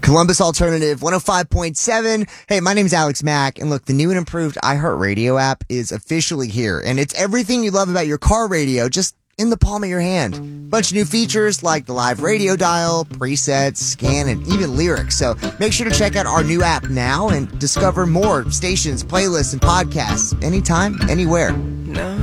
Columbus Alternative 105.7. Hey, my name's Alex Mack, and look, the new and improved iHeartRadio app is officially here, and it's everything you love about your car radio, just in the palm of your hand. Bunch of new features like the live radio dial, presets, scan, and even lyrics. So make sure to check out our new app now and discover more stations, playlists, and podcasts anytime, anywhere. No.